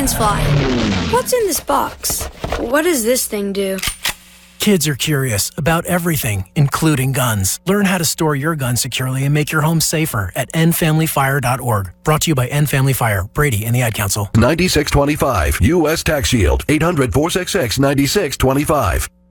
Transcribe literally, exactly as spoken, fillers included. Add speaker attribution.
Speaker 1: planes fly. What's in this box? What does this thing do?
Speaker 2: Kids are curious about everything, including guns. Learn how to store your gun securely and make your home safer at end family fire dot org. Brought to you by End Family Fire, Brady, and the Ad Council.
Speaker 3: ninety-six twenty-five U S Tax Shield. eight hundred, four six six, nine six two five.